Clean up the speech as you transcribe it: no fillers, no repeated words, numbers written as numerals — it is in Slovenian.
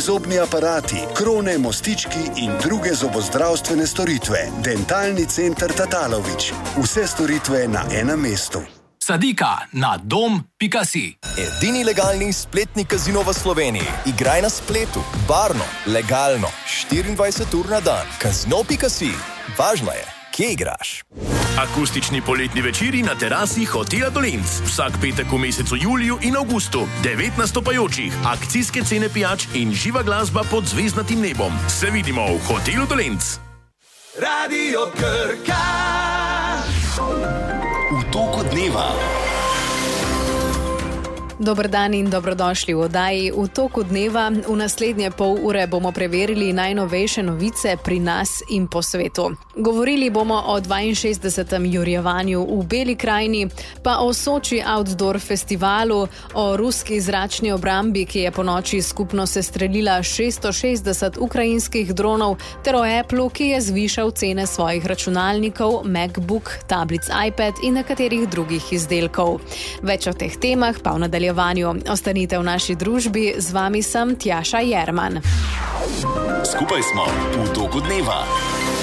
zobni aparati, krone, mostički in druge zobozdravstvene storitve. Dentalni center Tatalović. Vse storitve na enem mestu. Sadika na dom.si. Edini legalni spletni kazino v Sloveniji. Igraj na spletu, varno, legalno, 24 ur na dan. Kazino.si. Važno je, kje igraš. Akustični poletni večeri na terasi Hotela Dolenc. Vsak petek v mesecu juliju in avgustu. 9 nastopajočih, akcijske cene pijač in živa glasba pod zvezdnatim nebom. Se vidimo v Hotelu Dolenc. Radio Krka. V toku dneva. Dober dan in dobrodošli v oddaji V toku dneva. V naslednje pol ure bomo preverili najnovejše novice pri nas in po svetu. Govorili bomo o 62. jurjevanju v Beli krajini, pa o Soči Outdoor festivalu, o ruski zračni obrambi, ki je ponoči skupno sestrelila 660 ukrajinskih dronov, ter o Appleu, ki je zvišal cene svojih računalnikov, MacBook, tablic iPad in nekaterih drugih izdelkov. Več o teh temah pa v nadaljevanju. Ostanite v naši družbi, z vami sem Tjaša Jerman. Skupaj smo v toku dneva.